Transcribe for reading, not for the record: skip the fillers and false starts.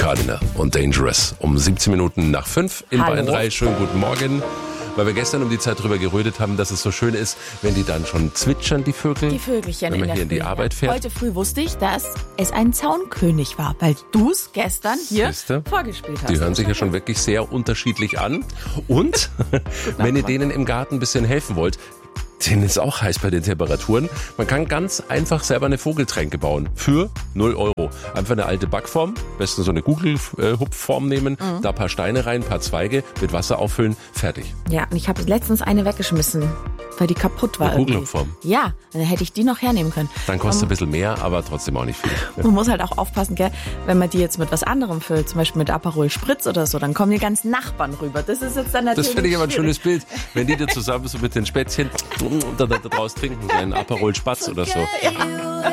Gardiner und Dangerous um 17 Minuten nach 5 in Bayern 3. Schönen guten Morgen. Weil wir gestern um die Zeit drüber gerödet haben, dass es so schön ist, wenn die dann schon zwitschern, die Vögel. Die Vögelchen wenn man hier in die Arbeit fährt. Heute früh wusste ich, dass es ein Zaunkönig war, weil du es gestern hier vorgespielt hast. Die hören sich ja schon wirklich sehr unterschiedlich an. Und wenn ihr denen im Garten ein bisschen helfen wollt, denen ist auch heiß bei den Temperaturen. Man kann ganz einfach selber eine Vogeltränke bauen. Für 0 €. Einfach eine alte Backform, am besten so eine Gugelhupfform nehmen, da ein paar Steine rein, ein paar Zweige, mit Wasser auffüllen, fertig. Ja, und ich habe letztens eine weggeschmissen, weil die kaputt war. Eine Gugelhupfform? Ja, dann hätte ich die noch hernehmen können. Dann kostet ein bisschen mehr, aber trotzdem auch nicht viel. Man muss halt auch aufpassen, gell? Wenn man die jetzt mit was anderem füllt, zum Beispiel mit Aperol Spritz oder so, dann kommen die ganzen Nachbarn rüber. Das ist jetzt dann natürlich Das finde ich aber ein schwierig. schönes Bild. Wenn die da zusammen so mit den Spätzchen und dann da draus trinken, so einen Aperol Spatz oder so. Ja.